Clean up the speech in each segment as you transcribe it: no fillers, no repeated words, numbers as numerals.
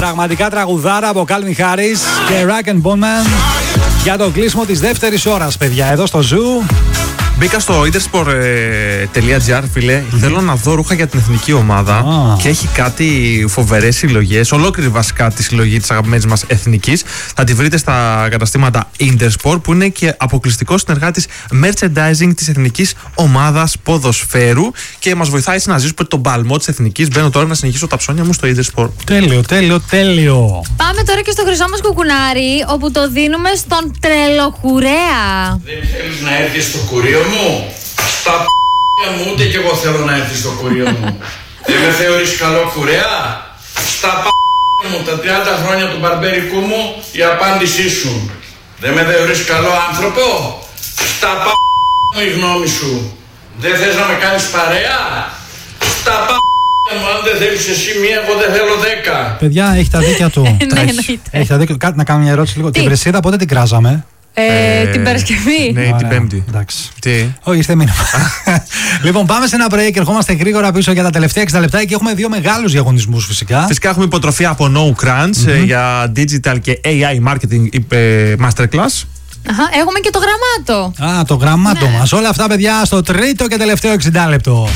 Πραγματικά τραγουδάρα από Calvin Harris και Rack and Bowman για το κλείσιμο της δεύτερης ώρας, παιδιά, εδώ στο Zoo. Μπήκα στο intersport.gr, φίλε. Θέλω να δω ρούχα για την εθνική ομάδα και έχει κάτι φοβερές συλλογές. Ολόκληρη βασικά τη συλλογή της αγαπημένης μας εθνικής. Θα τη βρείτε στα καταστήματα Intersport, που είναι και αποκλειστικό συνεργάτης merchandising της εθνικής ομάδας ποδοσφαίρου και μας βοηθάει να ζήσουμε τον παλμό της εθνικής. Μπαίνω τώρα να συνεχίσω τα ψώνια μου στο Intersport. Τέλειο, τέλειο, τέλειο. Πάμε τώρα και στο χρυσό μας κουκουνάρι, όπου το δίνουμε στον τρελοκουρέα. Δεν θέλεις να έρθεις στο κουρίο μου? Στα p***ια μου, ούτε κι εγώ θέλω να έρθεις στο κουρίο μου. Δεν με θεωρείς καλό κουρέα? Στα p***ια μου, τα 30 χρόνια του μπαρμπέρικου μου, η απάντησή σου. Δεν με θεωρείς καλό άνθρωπο? Στα p***ια μου η γνώμη σου. Δεν θες να με κάνεις παρέα? Στα p***ια μου, αν δεν θέλεις εσύ μία, εγώ δεν θέλω 10. Παιδιά, έχει τα δίκια του. Έχει τα δίκια του. Κάτι να κάνω μια ερώτηση λίγο. Την Βρεσίδα πότε την κράζαμε? Την Παρασκευή. Ναι, την Πέμπτη. Εντάξει. Τι? Όχι, είστε μήνυμα. Λοιπόν, πάμε σε ένα break και ερχόμαστε γρήγορα πίσω για τα τελευταία 60 λεπτά και έχουμε δύο μεγάλους διαγωνισμούς φυσικά. Φυσικά έχουμε υποτροφία από No Crunch για digital και AI marketing masterclass. Έχουμε και το γραμμάτο. Το γραμμάτο μας. Όλα αυτά, παιδιά, στο τρίτο και τελευταίο 60 λεπτό.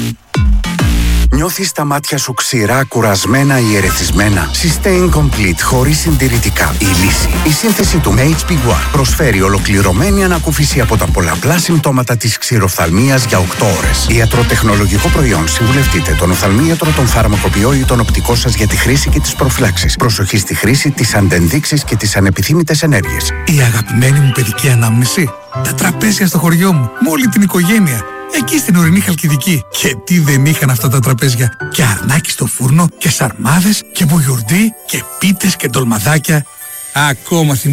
Νιώθεις τα μάτια σου ξηρά, κουρασμένα ή ερεθισμένα? Sustain Complete, χωρίς συντηρητικά. Η λύση. Η σύνθεση του HP One προσφέρει ολοκληρωμένη ανακούφιση από τα πολλαπλά συμπτώματα της ξηροφθαλμίας για 8 ώρες. Ιατροτεχνολογικό προϊόν. Συμβουλευτείτε τον οφθαλμίατρο, τον φαρμακοποιό ή τον οπτικό σας για τη χρήση και τις προφυλάξεις. Προσοχή στη χρήση, τις αντενδείξεις και τις ανεπιθύμητες ενέργειες. Η αγαπημένη μου παιδική ανάμνηση. Τα τραπέζια στο χωριό μου, με όλη την οικογένεια. Εκεί στην ορεινή Χαλκιδική. Και τι δεν είχαν αυτά τα τραπέζια. Και αρνάκι στο φούρνο, και σαρμάδες, και μπουγιουρντί, και πίτες και ντολμαδάκια. Ακόμα θυμάμαι